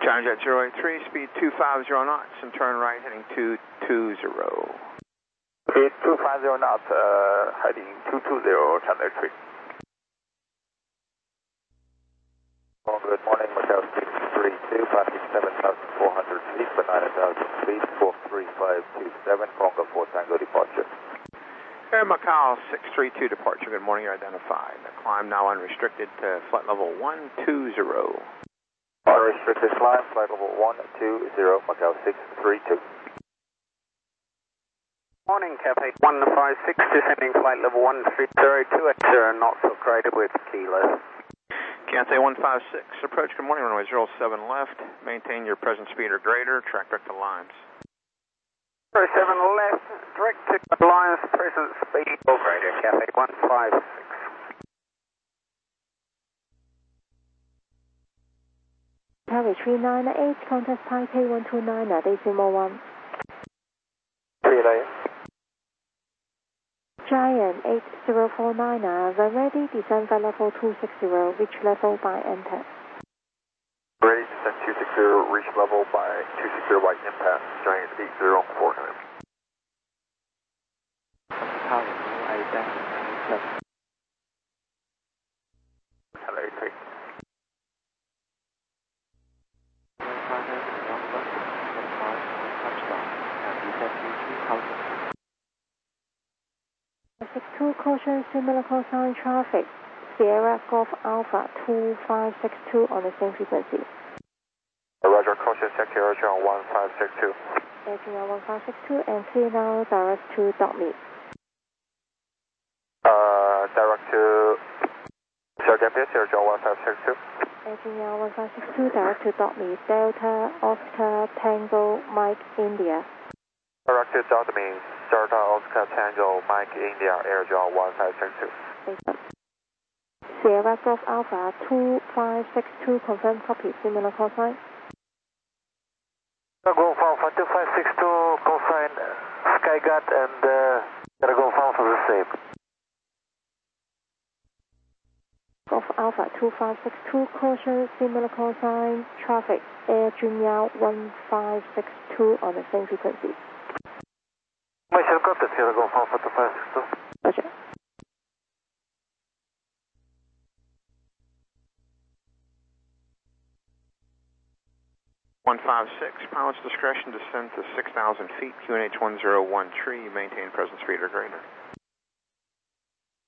China Jet 083, speed 250 knots, and turn right heading 220. Speed 250 knots, heading 220, China 3. Oh, good morning, Macau 632, passing 7,400 feet, but 9,000 feet, 43527, Congo 4 Tango departure. Air Macau 632 departure, good morning, you're identified. The climb now unrestricted to flight level 120. Unrestricted climb, flight level 120, Macau 632. Morning, Cafe 156, descending flight level 130, 280 knots of crater with kilo. Cathay 156, approach, good morning, runway 07 left, maintain your present speed or greater, track direct to lines. 07 left, direct to lines, present speed or greater, Cafe 156. Tower 398, contact Taipei 129 at decimal 1. 39. Giant 8049, when ready, descend by level 260, reach level by impact. Ready, descend 260, reach level by 260 by impact, Giant 8049. Hello, 3. Two caution, similar call sign traffic, Sierra Golf Alpha 2562 on the same frequency. Roger, caution, sector Roger 1562. Edging 1562 and clear now direct to .me. Direct to Sergeant Pierce, Roger 1562. Edging 1562 direct to .me, Delta Oscar Tango Mike India. Direct to .me, Delta Oscar Tango Mike India, Air John 1562. Sierra Golf Alpha 2562, confirm copy, similar call sign. Golf Alpha 2562, call sign Skyguard and Golf Alpha the same. Golf Alpha 2562, caution, similar call sign, traffic, Air Junya 1562 on the same frequency. Mission contact, Sierra Golf Alpha 2562. Roger. Pilot's discretion descend to 6,000 feet, QNH 1013, maintain present speed or greater.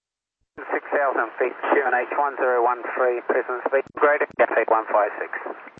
6,000 feet, QNH 1013, present speed greater, Cafe 156.